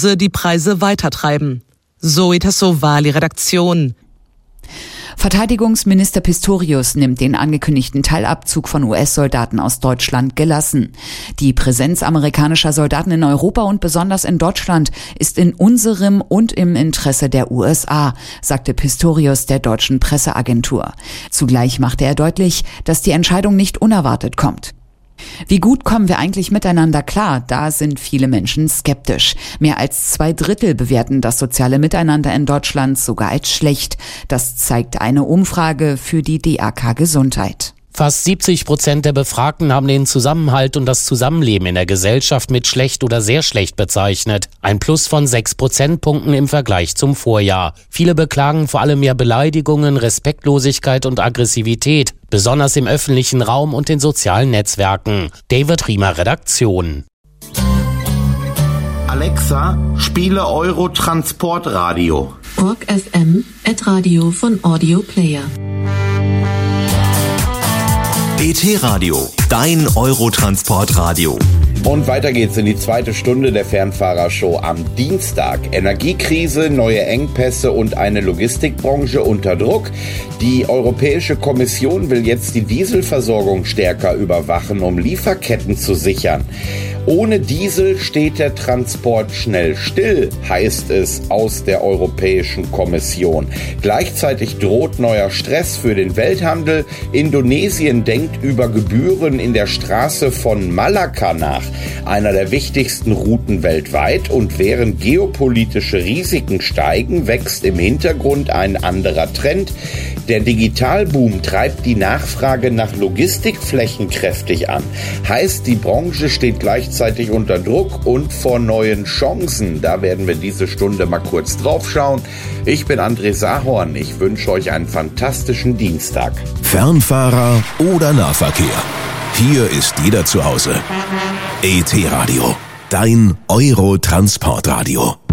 Krise die Preise weitertreiben. Zoe Tassovali, Redaktion. Verteidigungsminister Pistorius nimmt den angekündigten Teilabzug von US-Soldaten aus Deutschland gelassen. Die Präsenz amerikanischer Soldaten in Europa und besonders in Deutschland ist in unserem und im Interesse der USA, sagte Pistorius der deutschen Presseagentur. Zugleich machte er deutlich, dass die Entscheidung nicht unerwartet kommt. Wie gut kommen wir eigentlich miteinander klar? Da sind viele Menschen skeptisch. Mehr als 2/3 bewerten das soziale Miteinander in Deutschland sogar als schlecht. Das zeigt eine Umfrage für die DAK Gesundheit. Fast 70% der Befragten haben den Zusammenhalt und das Zusammenleben in der Gesellschaft mit schlecht oder sehr schlecht bezeichnet. Ein Plus von 6 Prozentpunkten im Vergleich zum Vorjahr. Viele beklagen vor allem mehr Beleidigungen, Respektlosigkeit und Aggressivität, besonders im öffentlichen Raum und den sozialen Netzwerken. David Riemer, Redaktion. Alexa, spiele Eurotransportradio. Rock FM, @Radio von Audio Player. ET-Radio, dein Eurotransportradio. Und weiter geht's in die zweite Stunde der Fernfahrershow am Dienstag. Energiekrise, neue Engpässe und eine Logistikbranche unter Druck. Die Europäische Kommission will jetzt die Dieselversorgung stärker überwachen, um Lieferketten zu sichern. Ohne Diesel steht der Transport schnell still, heißt es aus der Europäischen Kommission. Gleichzeitig droht neuer Stress für den Welthandel. Indonesien denkt über Gebühren in der Straße von Malakka nach, einer der wichtigsten Routen weltweit. Und während geopolitische Risiken steigen, wächst im Hintergrund ein anderer Trend. Der Digitalboom treibt die Nachfrage nach Logistikflächen kräftig an. Heißt, die Branche steht gleichzeitig unter Druck und vor neuen Chancen. Da werden wir diese Stunde mal kurz drauf schauen. Ich bin André Sahorn. Ich wünsche euch einen fantastischen Dienstag. Fernfahrer oder Nahverkehr. Hier ist jeder zu Hause. ET-Radio, dein Eurotransportradio.